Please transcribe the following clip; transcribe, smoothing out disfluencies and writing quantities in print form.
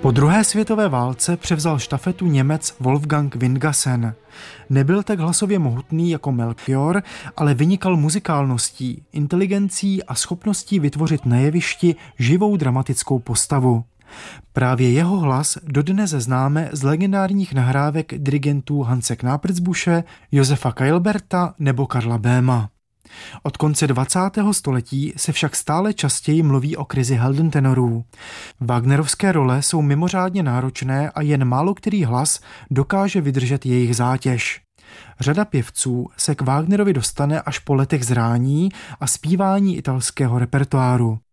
Po druhé světové válce převzal štafetu Němec Wolfgang Windgassen. Nebyl tak hlasově mohutný jako Melchior, ale vynikal muzikálností, inteligencí a schopností vytvořit na jevišti živou dramatickou postavu. Právě jeho hlas dodnes známe z legendárních nahrávek dirigentů Hanse Knapersbusche, Josefa Keilberta nebo Karla Béma. Od konce 20. století se však stále častěji mluví o krizi heldentenorů. Wagnerovské role jsou mimořádně náročné a jen málo který hlas dokáže vydržet jejich zátěž. Řada pěvců se k Wagnerovi dostane až po letech zrání a zpívání italského repertoáru.